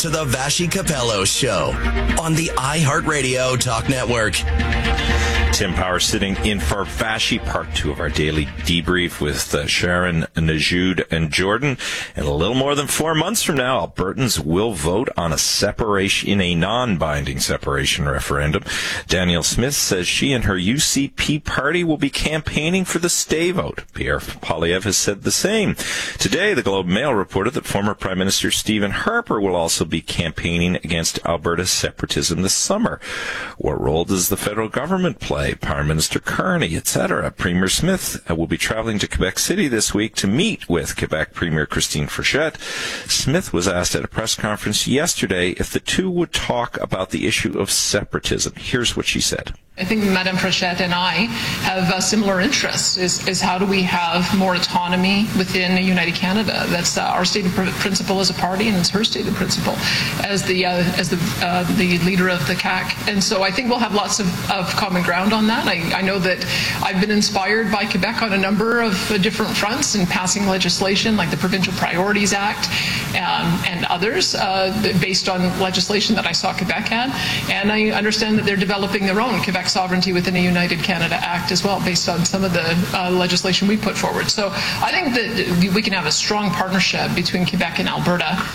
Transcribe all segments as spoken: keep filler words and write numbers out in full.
to the Vassy Capello Show on the iHeartRadio Talk Network. Tim Power sitting in for Vassy, part two of our daily debrief with uh, Sharon, Najoud, and Jordan. And a little more than four months from now, Albertans will vote on a separation, in a non-binding separation referendum. Danielle Smith says she and her U C P party will be campaigning for the stay vote. Pierre Poilievre has said the same. Today, the Globe Mail reported that former Prime Minister Stephen Harper will also be campaigning against Alberta's separatism this summer. What role does the federal government play? Prime Minister Carney, et cetera. Premier Smith will be traveling to Quebec City this week to meet with Quebec Premier Christine Frechette. Smith was asked at a press conference yesterday if the two would talk about the issue of separatism. Here's what she said. I think Madame Frechette and I have uh, similar interests, is, is how do we have more autonomy within United Canada. That's uh, our stated pr- principle as a party, and it's her stated principle as the uh, as the uh, the leader of the C A Q. And so I think we'll have lots of, of common ground on that. I, I know that I've been inspired by Quebec on a number of uh, different fronts in passing legislation like the Provincial Priorities Act um, and others uh, based on legislation that I saw Quebec had. And I understand that they're developing their own Quebec sovereignty within a United Canada Act as well, based on some of the uh, legislation we put forward. So I think that we can have a strong partnership between Quebec and Alberta.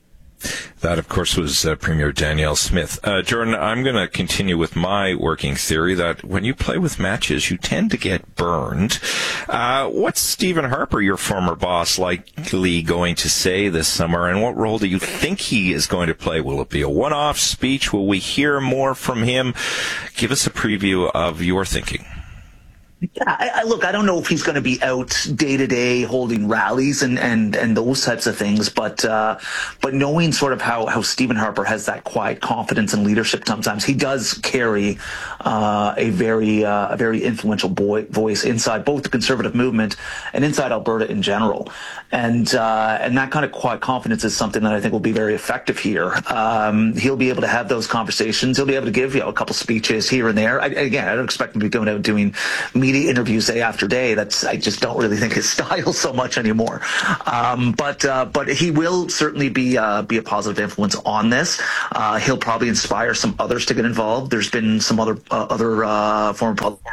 That, of course, was uh, Premier Danielle Smith. Uh, Jordan, I'm going to continue with my working theory that when you play with matches, you tend to get burned. Uh, what's Stephen Harper, your former boss, likely going to say this summer, and what role do you think he is going to play? Will it be a one-off speech? Will we hear more from him? Give us a preview of your thinking. Yeah, I, I, look, I don't know if he's going to be out day to day holding rallies and, and, and those types of things, but uh, but knowing sort of how, how Stephen Harper has that quiet confidence and leadership, sometimes he does carry uh, a very uh, a very influential boy, voice inside both the Conservative movement and inside Alberta in general, and uh, and that kind of quiet confidence is something that I think will be very effective here. Um, he'll be able to have those conversations. He'll be able to give, you know, a couple speeches here and there. I, again, I don't expect him to be going out and doing media interviews day after day. That's, I just don't really think his style so much anymore. Um, but uh, but he will certainly be uh, be a positive influence on this. Uh, he'll probably inspire some others to get involved. There's been some other uh, other uh, former politicians.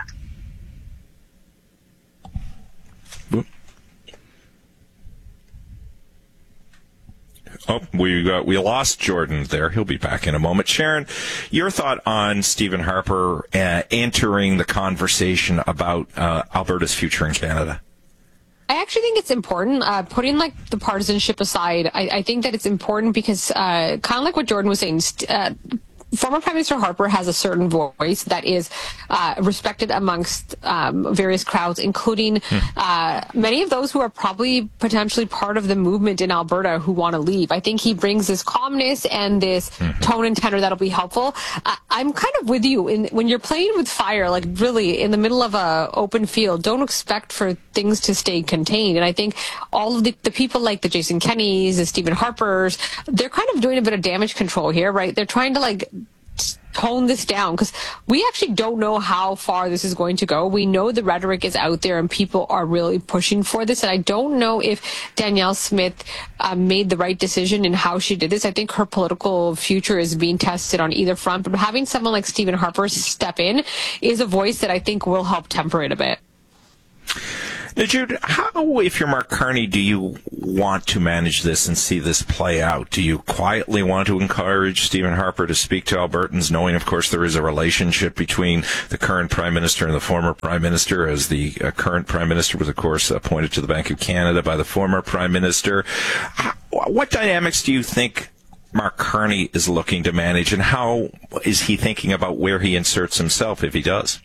Oh, we got, we lost Jordan there. He'll be back in a moment. Sharon, your thought on Stephen Harper uh, entering the conversation about uh, Alberta's future in Canada? I actually think it's important, uh, putting like the partisanship aside. I, I think that it's important because uh, kind of like what Jordan was saying, uh, former Prime Minister Harper has a certain voice that is uh, respected amongst um, various crowds, including uh, many of those who are probably potentially part of the movement in Alberta who want to leave. I think he brings this calmness and this mm-hmm. tone and tenor that'll be helpful. Uh, I'm kind of with you. In, when you're playing with fire, like really in the middle of a open field, don't expect for things to stay contained. And I think all of the, the people like the Jason Kennys, the Stephen Harpers, they're kind of doing a bit of damage control here, right? They're trying to like tone this down because we actually don't know how far this is going to go. We know the rhetoric is out there and people are really pushing for this. And I don't know if Danielle Smith uh, made the right decision in how she did this. I think her political future is being tested on either front. But having someone like Stephen Harper step in is a voice that I think will help temper it a bit. Now, Jude, how, if you're Mark Carney, do you want to manage this and see this play out? Do you quietly want to encourage Stephen Harper to speak to Albertans, knowing, of course, there is a relationship between the current Prime Minister and the former Prime Minister, as the uh, current Prime Minister was, of course, appointed to the Bank of Canada by the former Prime Minister? How, what dynamics do you think Mark Carney is looking to manage, and how is he thinking about where he inserts himself if he does?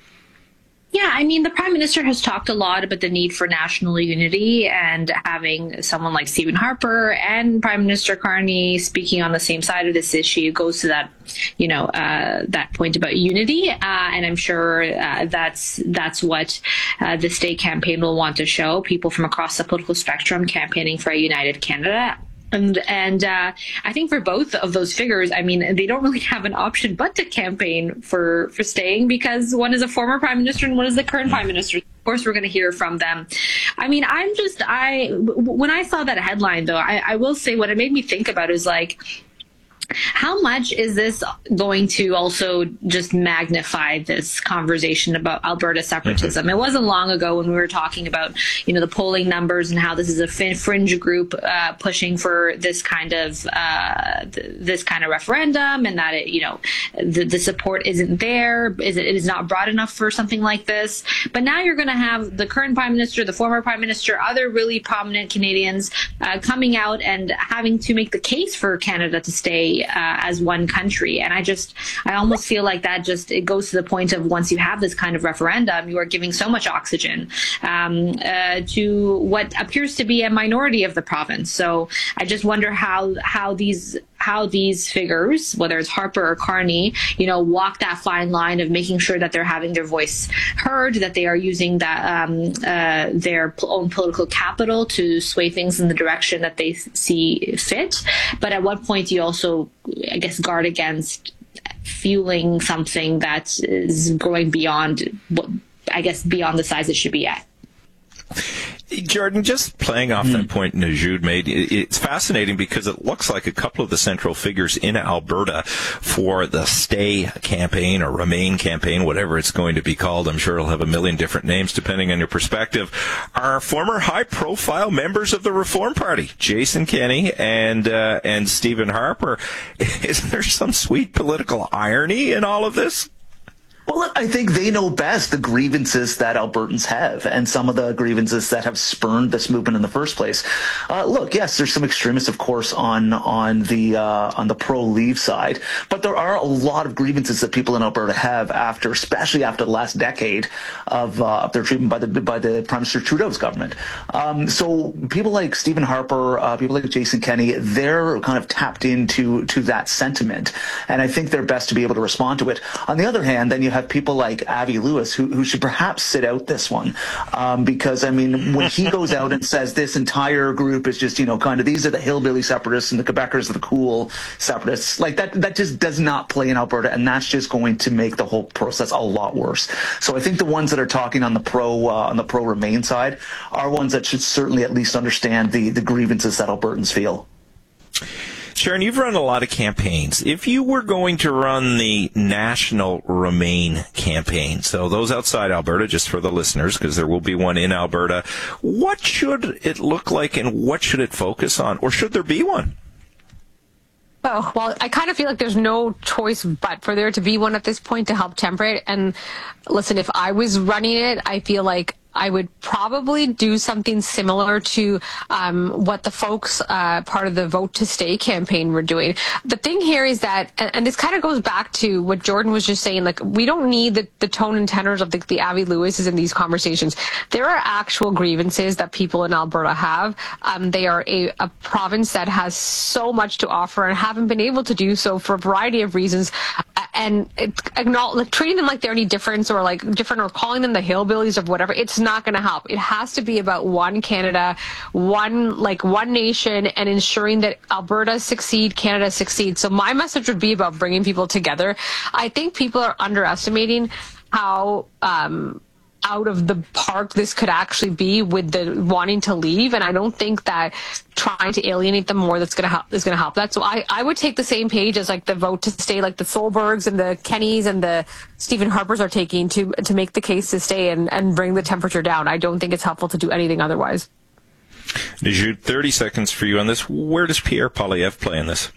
Yeah, I mean, the Prime Minister has talked a lot about the need for national unity, and having someone like Stephen Harper and Prime Minister Carney speaking on the same side of this issue goes to that, you know, uh, that point about unity. Uh, and I'm sure uh, that's that's what uh, the state campaign will want to show, people from across the political spectrum campaigning for a united Canada. And and uh, I think for both of those figures, I mean, they don't really have an option but to campaign for, for staying, because one is a former prime minister and one is the current prime minister. Of course, we're going to hear from them. I mean, I'm just, I, when I saw that headline, though, I, I will say what it made me think about is like, How much is this going to also just magnify this conversation about Alberta separatism? Mm-hmm. It wasn't long ago when we were talking about, you know, the polling numbers and how this is a fringe group uh, pushing for this kind of uh, th- this kind of referendum, and that it, you know, the, the support isn't there, is it, it is not broad enough for something like this. But now you're going to have the current Prime Minister, the former Prime Minister, other really prominent Canadians uh, coming out and having to make the case for Canada to stay Uh, as one country. And I just, I almost feel like that just, it goes to the point of once you have this kind of referendum, you are giving so much oxygen um, uh, to what appears to be a minority of the province. So I just wonder how, how these, how these figures, whether it's Harper or Carney, you know, walk that fine line of making sure that they're having their voice heard, that they are using that um, uh, their own political capital to sway things in the direction that they see fit. But at what point do you also, I guess, guard against fueling something that is going beyond, I guess, beyond the size it should be at? Jordan, just playing off mm. that point Najoud made, it's fascinating because it looks like a couple of the central figures in Alberta for the Stay campaign or Remain campaign, whatever it's going to be called, I'm sure it'll have a million different names depending on your perspective, are former high-profile members of the Reform Party, Jason Kenney and uh, and Stephen Harper. Is there some sweet political irony in all of this? Well, I think they know best the grievances that Albertans have and some of the grievances that have spurned this movement in the first place. Uh, look, yes, there's some extremists, of course, on on the uh, on the pro-Leave side, but there are a lot of grievances that people in Alberta have after, especially after the last decade of, uh, of their treatment by the by the Prime Minister Trudeau's government. Um, so people like Stephen Harper, uh, people like Jason Kenney, they're kind of tapped into to that sentiment, and I think they're best to be able to respond to it. On the other hand, then you have people like Avi Lewis who, who should perhaps sit out this one um, because, I mean, when he goes out and says this entire group is just, you know, kind of these are the hillbilly separatists and the Quebecers are the cool separatists, like that, that just does not play in Alberta, and that's just going to make the whole process a lot worse. So I think the ones that are talking on the pro uh, on the pro Remain side are ones that should certainly at least understand the, the grievances that Albertans feel. Sharon, you've run a lot of campaigns. If you were going to run the national Remain campaign, so those outside Alberta, just for the listeners, because there will be one in Alberta, what should it look like and what should it focus on? Or should there be one? Oh, well, I kind of feel like there's no choice but for there to be one at this point to help temper it. And listen, if I was running it, I feel like I would probably do something similar to um, what the folks uh, part of the Vote to Stay campaign were doing. The thing here is that, and, and this kind of goes back to what Jordan was just saying, like, we don't need the, the tone and tenors of the, the Avi Lewises in these conversations. There are actual grievances that people in Alberta have. Um, they are a, a province that has so much to offer and haven't been able to do so for a variety of reasons. And it, like, treating them like they're any different or like different or calling them the hillbillies or whatever, it's not going to help. It has to be about one Canada, one like one nation, and ensuring that Alberta succeed, Canada succeed. So my message would be about bringing people together. I think people are underestimating how um, out of the park this could actually be with the wanting to leave, and I don't think that trying to alienate them more that's going to help is going to help that. So I, I would take the same page as like the Vote to Stay, like the Solbergs and the Kennys and the Stephen Harpers are taking to to make the case to stay and, and bring the temperature down. I don't think it's helpful to do anything otherwise. Najoud, thirty seconds for you on this. Where does Pierre Poilievre play in this?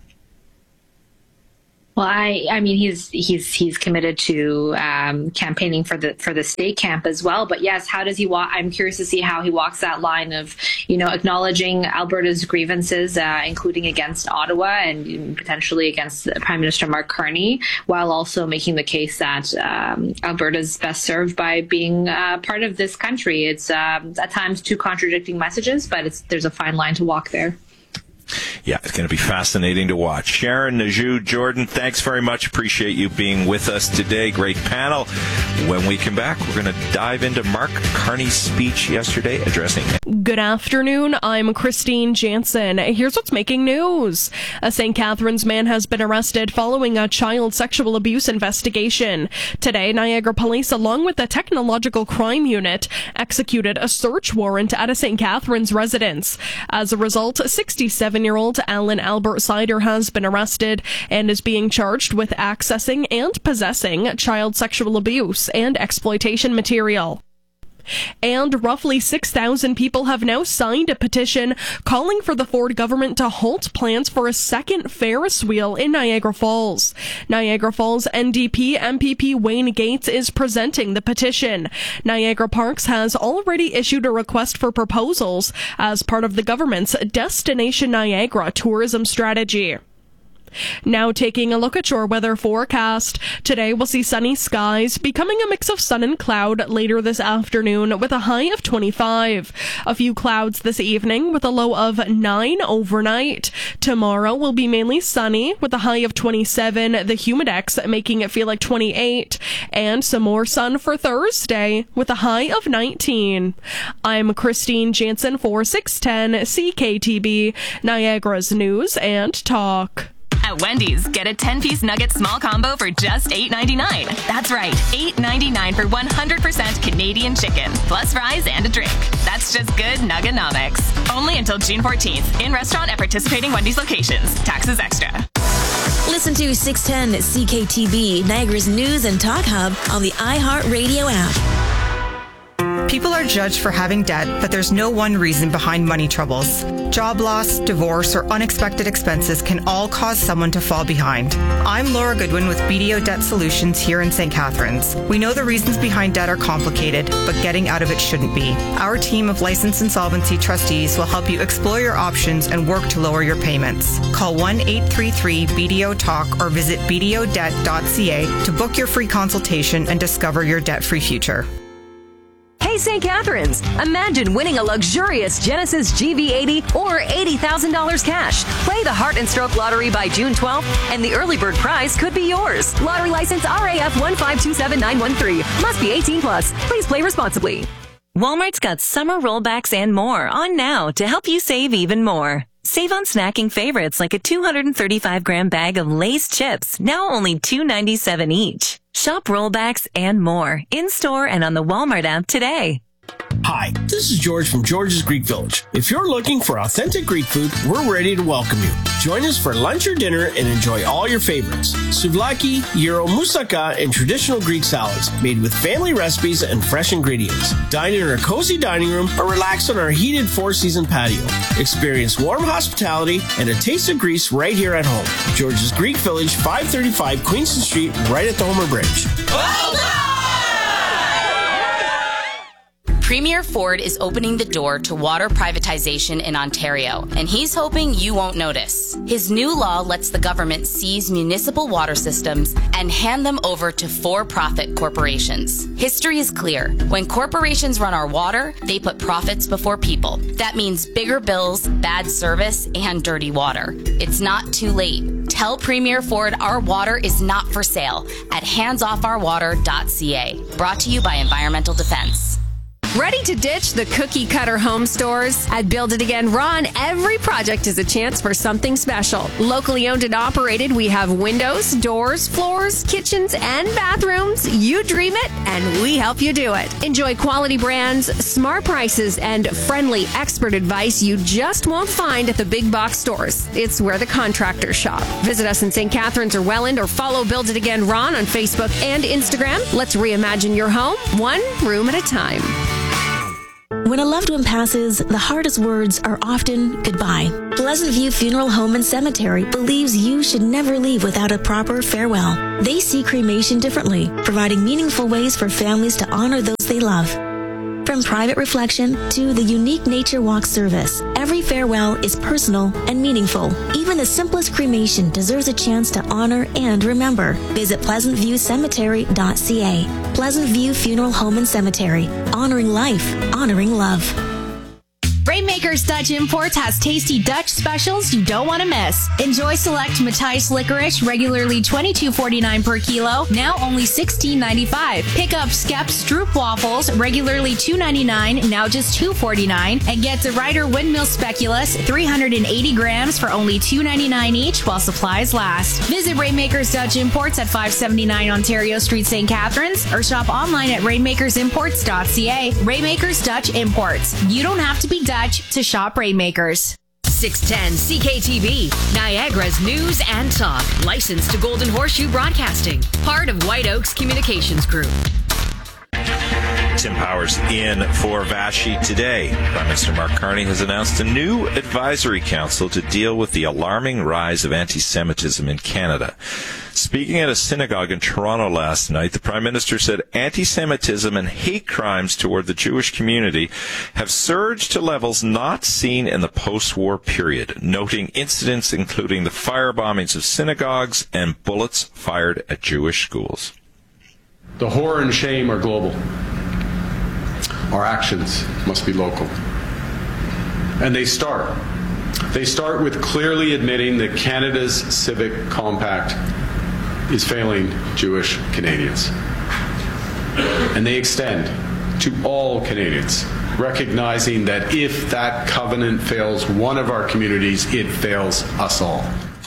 Well, I, I mean, he's he's he's committed to um, campaigning for the for the state camp as well. But yes, how does he walk? I'm curious to see how he walks that line of, you know, acknowledging Alberta's grievances, uh, including against Ottawa and potentially against Prime Minister Mark Carney, while also making the case that um, Alberta's best served by being uh, part of this country. It's um, at times two contradicting messages, but it's there's a fine line to walk there. Yeah, it's going to be fascinating to watch. Sharon, Najoud, Jordan, thanks very much. Appreciate you being with us today. Great panel. When we come back, we're going to dive into Mark Carney's speech yesterday addressing it. Good afternoon. I'm Christine Jansen. Here's what's making news. A Saint Catharines man has been arrested following a child sexual abuse investigation. Today, Niagara Police, along with the Technological Crime Unit, executed a search warrant at a Saint Catharines residence. As a result, sixty-seven-year-old adult Alan Albert Sider has been arrested and is being charged with accessing and possessing child sexual abuse and exploitation material. And roughly six thousand people have now signed a petition calling for the Ford government to halt plans for a second Ferris wheel in Niagara Falls. Niagara Falls N D P M P P Wayne Gates is presenting the petition. Niagara Parks has already issued a request for proposals as part of the government's Destination Niagara tourism strategy. Now taking a look at your weather forecast. Today we'll see sunny skies, becoming a mix of sun and cloud later this afternoon with a high of twenty-five. A few clouds this evening with a low of nine overnight. Tomorrow will be mainly sunny with a high of twenty-seven, the humidex making it feel like twenty-eight. And some more sun for Thursday with a high of nineteen. I'm Christine Jansen for six ten C K T B, Niagara's News and Talk. At Wendy's, get a ten-piece nugget small combo for just eight ninety-nine. That's right, eight ninety-nine for one hundred percent Canadian chicken, plus fries and a drink. That's just good Nugganomics. Only until June fourteenth, in restaurant at participating Wendy's locations. Taxes extra. Listen to six ten C K T B, Niagara's News and Talk Hub on the iHeartRadio app. People are judged for having debt, but there's no one reason behind money troubles. Job loss, divorce, or unexpected expenses can all cause someone to fall behind. I'm Laura Goodwin with B D O Debt Solutions here in Saint Catharines. We know the reasons behind debt are complicated, but getting out of it shouldn't be. Our team of licensed insolvency trustees will help you explore your options and work to lower your payments. Call one eight three three B D O Talk or visit b d o debt dot c a to book your free consultation and discover your debt-free future. Hey, Saint Catharines! Imagine winning a luxurious Genesis G V eighty or eighty thousand dollars cash. Play the Heart and Stroke Lottery by June twelfth, and the early bird prize could be yours. Lottery license R A F one five two seven nine one three. Must be eighteen plus. Please play responsibly. Walmart's got summer rollbacks and more on now to help you save even more. Save on snacking favorites like a two hundred thirty-five gram bag of Lay's chips, now only two ninety-seven each. Shop rollbacks and more in-store and on the Walmart app today. Hi, this is George from George's Greek Village. If you're looking for authentic Greek food, we're ready to welcome you. Join us for lunch or dinner and enjoy all your favorites. Souvlaki, gyro, moussaka, and traditional Greek salads made with family recipes and fresh ingredients. Dine in our cozy dining room or relax on our heated four-season patio. Experience warm hospitality and a taste of Greece right here at home. George's Greek Village, five thirty-five Queenston Street, right at the Homer Bridge. Well done! Premier Ford is opening the door to water privatization in Ontario, and he's hoping you won't notice. His new law lets the government seize municipal water systems and hand them over to for-profit corporations. History is clear. When corporations run our water, they put profits before people. That means bigger bills, bad service, and dirty water. It's not too late. Tell Premier Ford our water is not for sale at hands off our water dot c a. Brought to you by Environmental Defense. Ready to ditch the cookie-cutter home stores? At Build It Again Ron, every project is a chance for something special. Locally owned and operated, we have windows, doors, floors, kitchens, and bathrooms. You dream it, and we help you do it. Enjoy quality brands, smart prices, and friendly expert advice you just won't find at the big box stores. It's where the contractors shop. Visit us in Saint Catharines or Welland, or follow Build It Again Ron on Facebook and Instagram. Let's reimagine your home, one room at a time. When a loved one passes, the hardest words are often goodbye. Pleasant View Funeral Home and Cemetery believes you should never leave without a proper farewell. They see cremation differently, providing meaningful ways for families to honor those they love. From private reflection to the unique nature walk service, every farewell is personal and meaningful. Even the simplest cremation deserves a chance to honor and remember. Visit pleasant view cemetery dot c a. Pleasant View Funeral Home and Cemetery. Honoring life, honoring love. Rainmakers Dutch Imports has tasty Dutch specials you don't want to miss. Enjoy select Matthijs licorice, regularly twenty-two forty-nine per kilo, now only sixteen ninety-five. Pick up Skep Stroop waffles, regularly two ninety-nine, now just two forty-nine, and get the Ryder Windmill Speculoos, three hundred eighty grams for only two ninety-nine each while supplies last. Visit Rainmakers Dutch Imports at five seventy-nine Ontario Street, Saint Catharines, or shop online at rainmakers imports dot c a. Rainmakers Dutch Imports. You don't have to be Dutch to shop Rainmakers. six ten C K T V, Niagara's news and talk. Licensed to Golden Horseshoe Broadcasting. Part of White Oaks Communications Group. Tim Powers in for Vashi today. Prime Minister Mark Carney has announced a new advisory council to deal with the alarming rise of anti-Semitism in Canada. Speaking at a synagogue in Toronto last night, the Prime Minister said anti-Semitism and hate crimes toward the Jewish community have surged to levels not seen in the post-war period, noting incidents including the firebombings of synagogues and bullets fired at Jewish schools. The horror and shame are global. Our actions must be local. And they start. They start with clearly admitting that Canada's civic compact is failing Jewish Canadians. And they extend to all Canadians, recognizing that if that covenant fails one of our communities, it fails us all.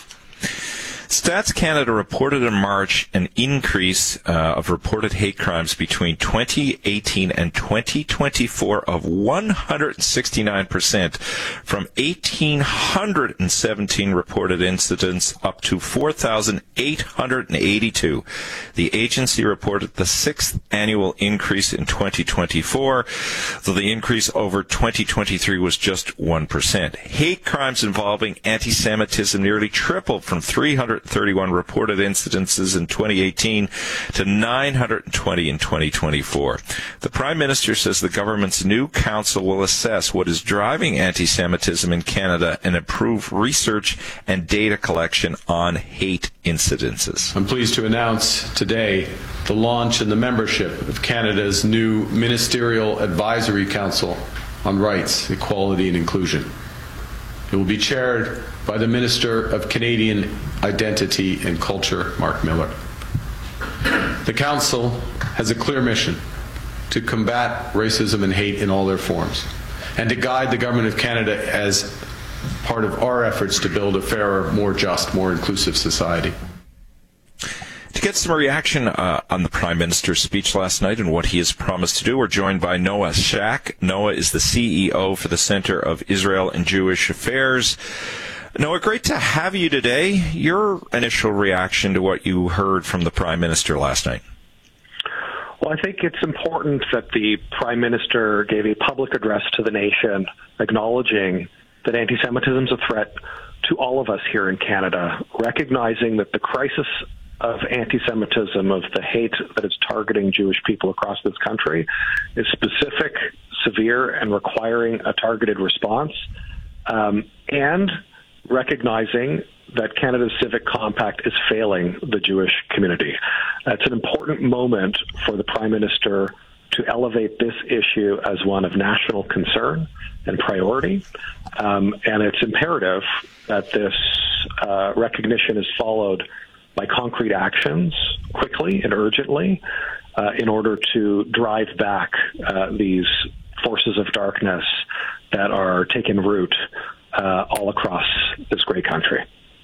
Stats Canada reported in March an increase uh, of reported hate crimes between twenty eighteen and twenty twenty-four of one hundred sixty-nine percent, from one thousand eight hundred seventeen reported incidents up to four thousand eight hundred eighty-two. The agency reported the sixth annual increase in twenty twenty-four, though the increase over twenty twenty-three was just one percent. Hate crimes involving anti-Semitism nearly tripled from three hundred thirty-one reported incidences in twenty eighteen to nine hundred twenty in twenty twenty-four. The Prime Minister says the government's new council will assess what is driving anti-Semitism in Canada and improve research and data collection on hate incidences. I'm pleased to announce today the launch and the membership of Canada's new Ministerial Advisory Council on Rights, Equality and Inclusion. It will be chaired by the Minister of Canadian Identity and Culture, Mark Miller. The Council has a clear mission to combat racism and hate in all their forms, and to guide the Government of Canada as part of our efforts to build a fairer, more just, more inclusive society. To get some reaction uh, on the Prime Minister's speech last night and what he has promised to do, we're joined by Noah Shack. Noah is the C E O for the Center of Israel and Jewish Affairs. Noah, great to have you today. Your initial reaction to what you heard from the Prime Minister last night? Well, I think it's important that the Prime Minister gave a public address to the nation acknowledging that anti-Semitism is a threat to all of us here in Canada, recognizing that the crisis of anti-Semitism, of the hate that is targeting Jewish people across this country, is specific, severe, and requiring a targeted response, um, and recognizing that Canada's civic compact is failing the Jewish community. It's an important moment for the Prime Minister to elevate this issue as one of national concern and priority, um, and it's imperative that this uh, recognition is followed by concrete actions quickly and urgently uh, in order to drive back uh, these forces of darkness that are taking root uh, all across this great country.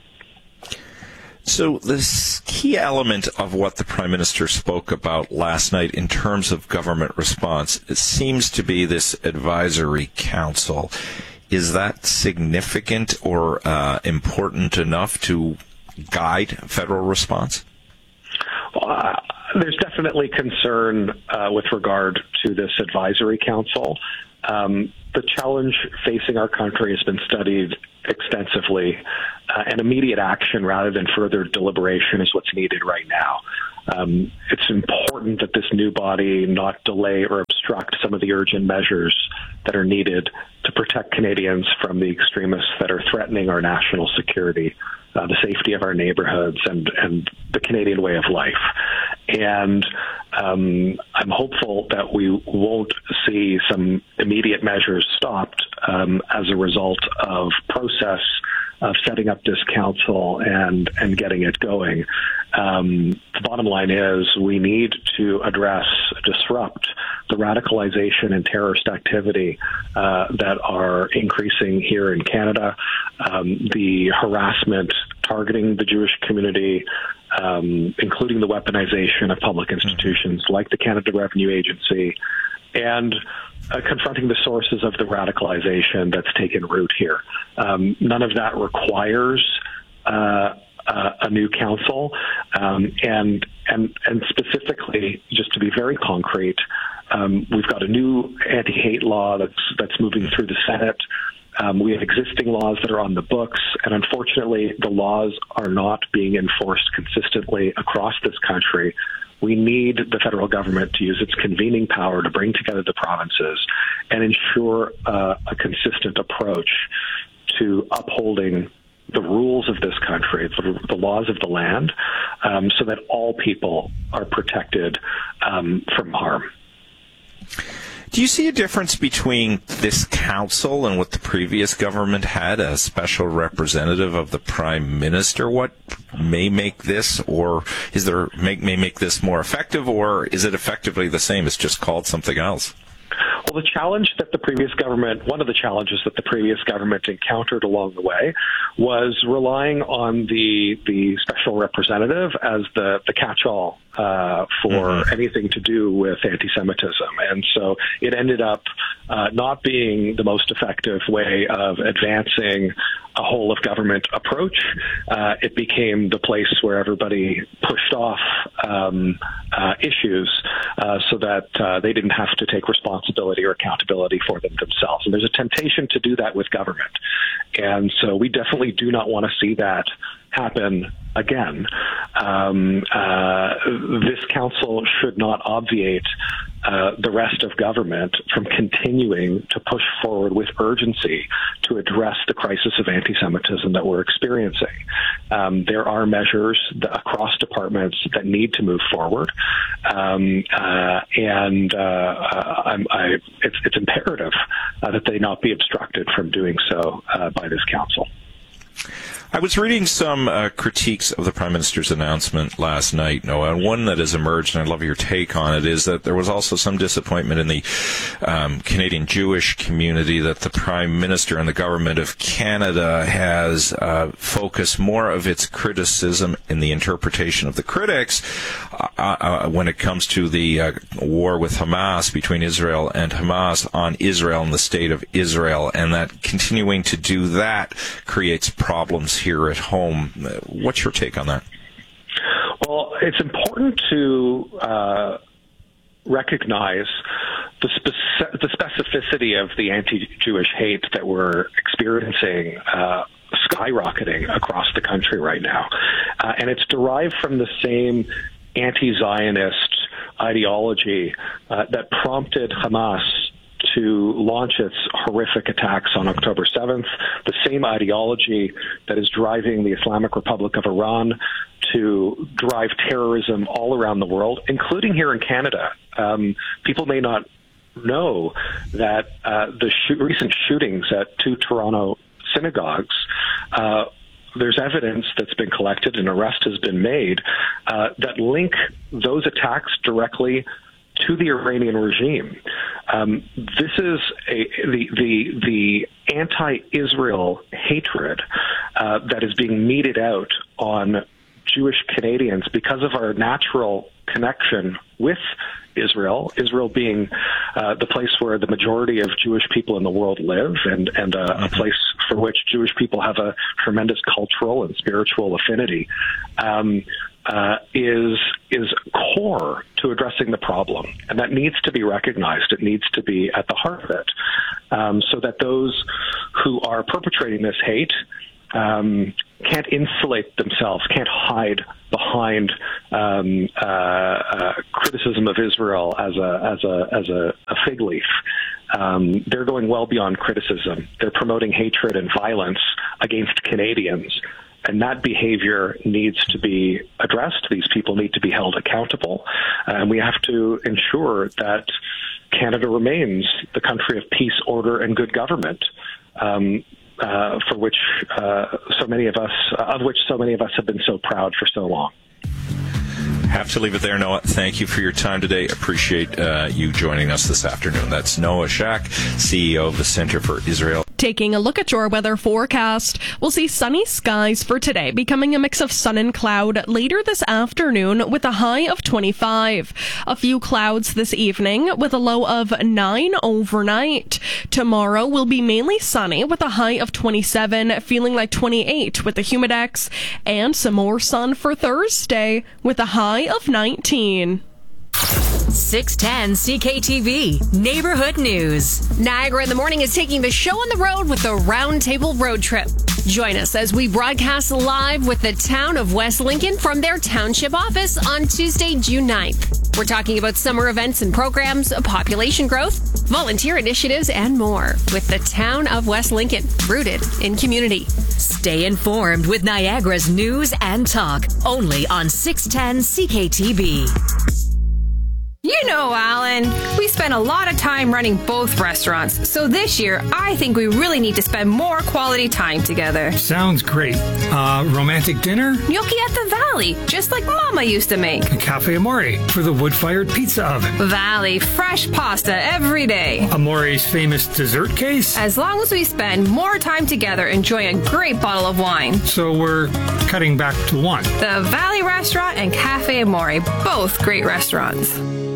So this key element of what the Prime Minister spoke about last night in terms of government response, it seems to be this advisory council. Is that significant or uh, important enough to guide federal response? Well, uh, there's definitely concern uh, with regard to this advisory council. Um, the challenge facing our country has been studied extensively, uh, and immediate action rather than further deliberation is what's needed right now. Um, it's important that this new body not delay or obstruct some of the urgent measures that are needed to protect Canadians from the extremists that are threatening our national security, uh, the safety of our neighborhoods, and, and the Canadian way of life. And um, I'm hopeful that we won't see some immediate measures stopped um, as a result of process of setting up this council and, and getting it going. Um, the bottom line is we need to address, disrupt the radicalization and terrorist activity uh, that are increasing here in Canada, um, the harassment targeting the Jewish community, um, including the weaponization of public institutions like the Canada Revenue Agency, and uh, confronting the sources of the radicalization that's taken root here. Um, none of that requires uh, uh, a new council, um, and and and specifically, just to be very concrete, um, we've got a new anti-hate law that's that's moving through the Senate. Um, we have existing laws that are on the books, and unfortunately, the laws are not being enforced consistently across this country. We need the federal government to use its convening power to bring together the provinces and ensure uh, a consistent approach to upholding the rules of this country, the, the laws of the land, um, so that all people are protected um, from harm. Do you see a difference between this council and what the previous government had, a special representative of the prime minister? What may make this, or is there make, may make this more effective, or is it effectively the same? It's just called something else. Well, the challenge that the previous government, one of the challenges that the previous government encountered along the way was relying on the the special representative as the, the catch-all uh, for mm-hmm. anything to do with anti-Semitism. And so it ended up uh, not being the most effective way of advancing a whole-of-government approach. Uh, it became the place where everybody pushed off um, uh, issues uh, so that uh, they didn't have to take responsibility or accountability for them themselves. And there's a temptation to do that with government. And so we definitely do not want to see that happen again. Um, uh, this council should not obviate uh, the rest of government from continuing to push forward with urgency to address the crisis of anti-Semitism that we're experiencing. Um, there are measures that, across departments that need to move forward, um, uh, and uh, I'm, I, it's, it's imperative uh, that they not be obstructed from doing so uh, by this council. I was reading some uh, critiques of the Prime Minister's announcement last night, Noah, and one that has emerged, and I'd love your take on it, is that there was also some disappointment in the um, Canadian Jewish community that the Prime Minister and the Government of Canada has uh, focused more of its criticism in the interpretation of the critics uh, uh, when it comes to the uh, war with Hamas, between Israel and Hamas, on Israel and the State of Israel, and that continuing to do that creates problems here at home. What's your take on that? Well, it's important to uh, recognize the, speci- the specificity of the anti-Jewish hate that we're experiencing uh, skyrocketing across the country right now. Uh, and it's derived from the same anti-Zionist ideology uh, that prompted Hamas to launch its horrific attacks on October seventh, the same ideology that is driving the Islamic Republic of Iran to drive terrorism all around the world, including here in Canada. Um, people may not know that uh, the sh- recent shootings at two Toronto synagogues, uh, there's evidence that's been collected, an arrest has been made, uh, that link those attacks directly to the Iranian regime. Um, this is a, the the the anti-Israel hatred uh, that is being meted out on Jewish Canadians because of our natural connection with Israel, Israel being uh, the place where the majority of Jewish people in the world live, and, and uh, a place for which Jewish people have a tremendous cultural and spiritual affinity, um, uh, is is core to addressing the problem. And that needs to be recognized. It needs to be at the heart of it, um, so that those who are perpetrating this hate um, can't insulate themselves, can't hide behind um, uh, uh, criticism of Israel as a as a as a, a fig leaf. Um, they're going well beyond criticism. They're promoting hatred and violence against Canadians, and that behavior needs to be addressed. These people need to be held accountable, and we have to ensure that Canada remains the country of peace, order, and good government. Um, Uh, for which uh, so many of us, uh, of which so many of us have been so proud for so long. Have to leave it there, Noah. Thank you for your time today. Appreciate uh, you joining us this afternoon. That's Noah Shack, C E O of the Center for Israel. Taking a look at your weather forecast, we'll see sunny skies for today, becoming a mix of sun and cloud later this afternoon with a high of twenty-five. A few clouds this evening with a low of nine overnight. Tomorrow will be mainly sunny with a high of twenty-seven, feeling like twenty-eight with the humidex, and some more sun for Thursday with a high of nineteen. six ten C K T V Neighborhood News. Niagara in the Morning is taking the show on the road with the Round Table Road Trip. Join us as we broadcast live with the town of West Lincoln from their township office on Tuesday, June ninth. We're talking about summer events and programs, population growth, volunteer initiatives, and more with the town of West Lincoln, rooted in community. Stay informed with Niagara's news and talk, only on six ten C K T V. You know, Alan, we spent a lot of time running both restaurants, so this year I think we really need to spend more quality time together. Sounds great. Uh, romantic dinner? Gnocchi at the Valley, just like Mama used to make. A Cafe Amore for the wood-fired pizza oven. Valley, fresh pasta every day. Amore's famous dessert case? As long as we spend more time together enjoying a great bottle of wine. So we're cutting back to one. The Valley Restaurant and Cafe Amore, both great restaurants.